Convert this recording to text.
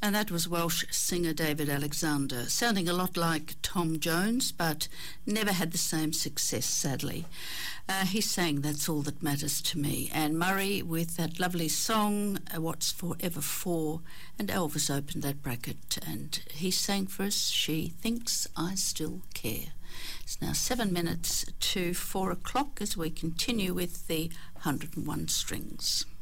And that was Welsh singer David Alexander, sounding a lot like Tom Jones, but never had the same success, sadly. He sang That's All That Matters to Me. Anne Murray with that lovely song, What's Forever For, and Elvis opened that bracket, and he sang for us, She Thinks I Still Care. It's now 7 minutes to 4 o'clock as we continue with the 101 Strings.